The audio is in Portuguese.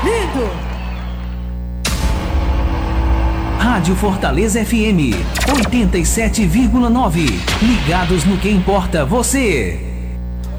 Lindo! Rádio Fortaleza FM 87,9. Ligados no que importa você.